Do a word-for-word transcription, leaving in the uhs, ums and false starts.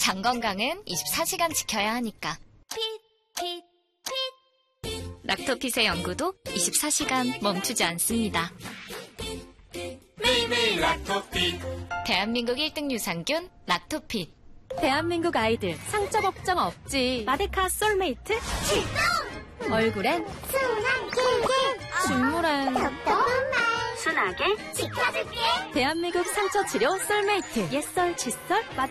장 건강은 이십사 시간 지켜야 하니까. 핏, 핏, 핏. 락토핏의 연구도 이십사 시간 멈추지 않습니다. 매일매일 락토핏. 대한민국 일 등 유산균 락토핏. 대한민국 아이들 상처 걱정 없지. 마데카 솔메이트 출동! 얼굴엔 순한 길길 식물엔 답답한 말 순하게 지켜줄게. 대한민국 상처 치료 솔메이트. 옛설, 칫솔, 마데카